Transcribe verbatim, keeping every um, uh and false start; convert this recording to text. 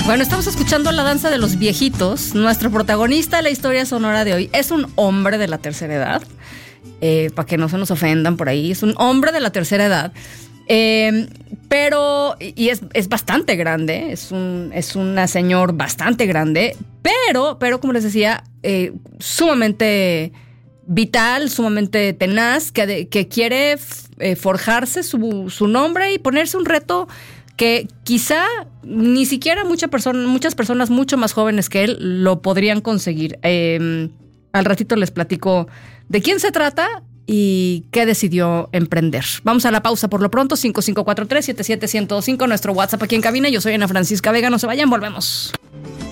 Bueno, estamos escuchando La Danza de los Viejitos. Nuestro protagonista de la historia sonora de hoy es un hombre de la tercera edad. Eh, para que no se nos ofendan por ahí. Es un hombre de la tercera edad. Eh, pero, y es, es bastante grande. Es un, es una señor bastante grande. Pero, pero como les decía, eh, sumamente vital, sumamente tenaz, que, de, que quiere eh, forjarse su, su nombre y ponerse un reto que quizá ni siquiera mucha persona, muchas personas mucho más jóvenes que él lo podrían conseguir. Eh, al ratito les platico de quién se trata y qué decidió emprender. Vamos a la pausa por lo pronto. cinco cinco cuatro tres, siete siete uno cero cinco, nuestro WhatsApp aquí en cabina. Yo soy Ana Francisca Vega. No se vayan, volvemos.